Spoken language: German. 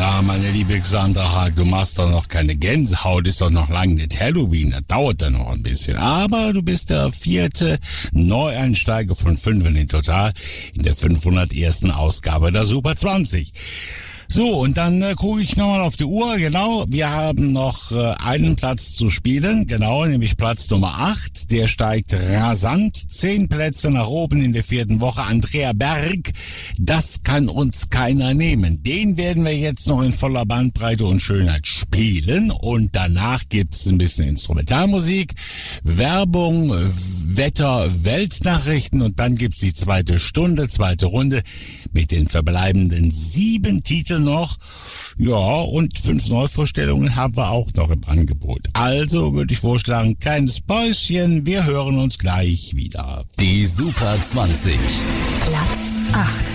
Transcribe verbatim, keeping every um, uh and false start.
Na, meine liebe Xandra Haag, du machst doch noch keine Gänsehaut, ist doch noch lange nicht Halloween, das dauert dann noch ein bisschen. Aber du bist der vierte Neueinsteiger von fünf in total in der fünfhundertersten Ausgabe der Super zwanzig. So, und dann äh, gucke ich nochmal auf die Uhr, genau, wir haben noch äh, einen Platz zu spielen, genau, nämlich Platz Nummer acht, der steigt rasant, zehn Plätze nach oben in der vierten Woche, Andrea Berg, das kann uns keiner nehmen, den werden wir jetzt noch in voller Bandbreite und Schönheit spielen und danach gibt's ein bisschen Instrumentalmusik, Werbung, Wetter, Weltnachrichten und dann gibt's die zweite Stunde, zweite Runde mit den verbleibenden sieben Titeln noch. Ja, und fünf Neuvorstellungen haben wir auch noch im Angebot. Also würde ich vorschlagen, kleines Päuschen. Wir hören uns gleich wieder. Die Super zwanzig. Platz acht.